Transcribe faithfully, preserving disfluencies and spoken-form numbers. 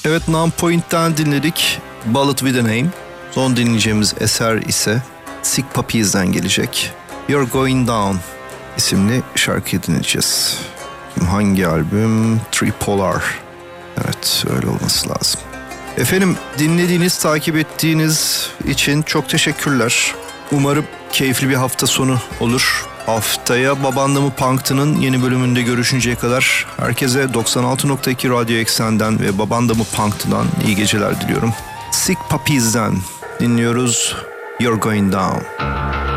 Evet, Nonpoint'ten dinledik Bullet With A Name. Son dinleyeceğimiz eser ise Sick Puppies'den gelecek. You're Going Down isimli şarkıyı dinleyeceğiz. Hangi albüm? Tripolar. Evet, öyle olması lazım. Efendim, dinlediğiniz, takip ettiğiniz için çok teşekkürler. Umarım keyifli bir hafta sonu olur. Haftaya Babanla mı Punk'tının yeni bölümünde görüşünceye kadar herkese doksan altı nokta iki Radyo Eksen'den ve Babanla mı Punk'tan iyi geceler diliyorum. Sick Puppies'den dinliyoruz You're Going Down.